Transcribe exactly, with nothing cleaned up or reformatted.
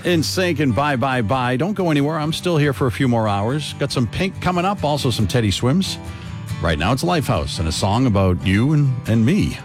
In Sync and Bye Bye Bye. Don't go anywhere. I'm still here for a few more hours. Got some Pink coming up, also some Teddy Swims. Right now it's Lifehouse and a song about you and, and me.